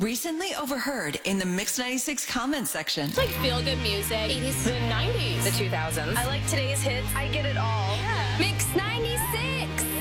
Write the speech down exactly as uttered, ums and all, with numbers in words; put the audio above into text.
Recently overheard in the Mix ninety-six comment section. It's like feel-good music. eighties. The nineties. The two thousands. I like today's hits. I get it all. Yeah. Mix ninety-six.